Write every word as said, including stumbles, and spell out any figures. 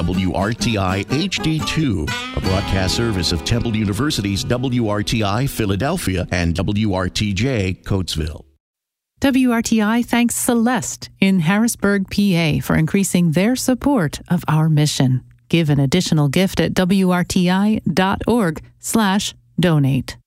W R T I H D two, a broadcast service of Temple University's W R T I Philadelphia and W R T J Coatesville. W R T I thanks Celeste in Harrisburg, P A for increasing their support of our mission. Give an additional gift at W R T I dot org slash donate.